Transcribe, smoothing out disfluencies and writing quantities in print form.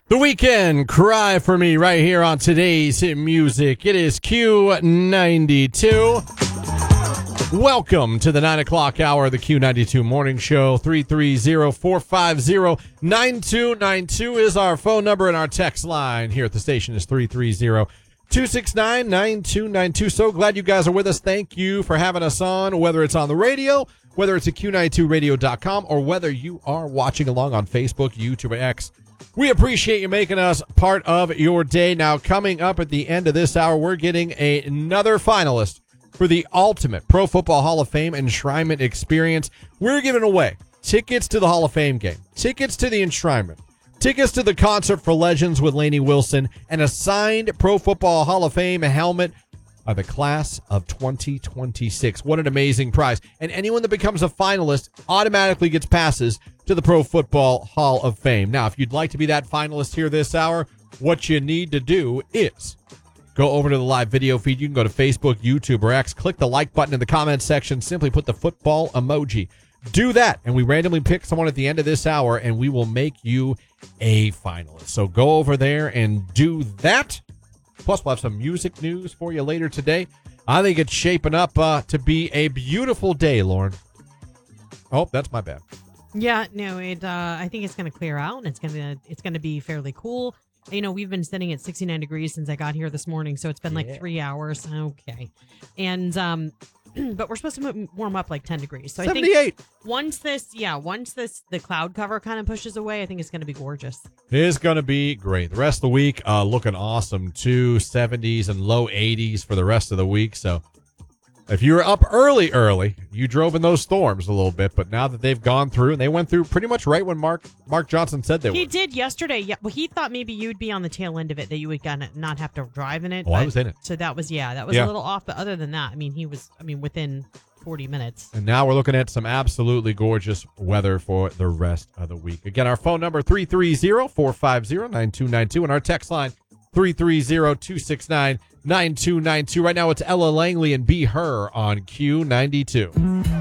The Weekend, Cry for Me, right here on today's Hit Music. It is Q92. Welcome to the 9 o'clock hour of the Q92 Morning Show. 330-450-9292 is our phone number, and our text line here at the station is 330-269-9292. So glad you guys are with us. Thank you for having us on, whether it's on the radio, whether it's at Q92radio.com, or whether you are watching along on Facebook, YouTube, or X. We appreciate you making us part of your day. Now, coming up at the end of this hour, we're getting another finalist for the Ultimate Pro Football Hall of Fame Enshrinement Experience. We're giving away tickets to the Hall of Fame game, tickets to the enshrinement, tickets to the Concert for Legends with Lainey Wilson, and a signed Pro Football Hall of Fame helmet of the class of 2026. What an amazing prize. And anyone that becomes a finalist automatically gets passes to the Pro Football Hall of Fame. Now, if you'd like to be that finalist here this hour, what you need to do is go over to the live video feed. You can go to Facebook, YouTube, or X. Click the like button in the comments section. Simply put the football emoji. Do that, and we randomly pick someone at the end of this hour, and we will make you a finalist. So go over there and do that. Plus, we'll have some music news for you later today. I think it's shaping up to be a beautiful day, Lauren. Oh, that's my bad. Yeah, no, I think it's going to clear out, and it's going to be fairly cool. You know, we've been sitting at 69 degrees since I got here this morning, so it's been like 3 hours. Okay. And but we're supposed to warm up like 10 degrees. So 78. I think once the cloud cover kind of pushes away, I think it's going to be gorgeous. It is going to be great. The rest of the week looking awesome too. 70s and low 80s for the rest of the week. So if you were up early, you drove in those storms a little bit, but now that they've gone through, and they went through pretty much right when Mark Johnson said they would. He did yesterday. Yeah, well, he thought maybe you'd be on the tail end of it, that you would not have to drive in it. Oh, I was in it. So that was a little off, but other than that, he was within 40 minutes. And now we're looking at some absolutely gorgeous weather for the rest of the week. Again, our phone number 330-450-9292, and our text line 330-269-9292. Right now it's Ella Langley and Be Her on Q92.